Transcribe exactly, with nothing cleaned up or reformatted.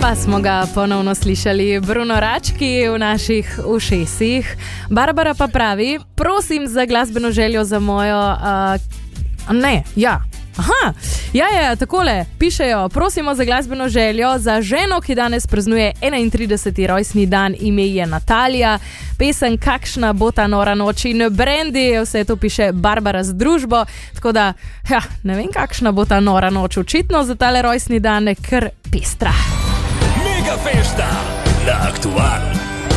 Pa smo ga ponovno slišali, Bruno Rački v naših ušesih. Barbara pa pravi, prosim za glasbeno željo za mojo... Uh, ne, ja. Aha, ja, ja, takole pišejo, prosimo za glasbeno željo za ženo, ki danes praznuje enaintrideseti rojstni dan, ime je Natalija, pesem Kakšna bo ta nora noč in Brandy, vse to piše Barbara z družbo, tako da, ja, ne vem, kakšna bo ta nora noč, očitno za tale rojstni dan je kar pestra. Mega fešta na Aktualu.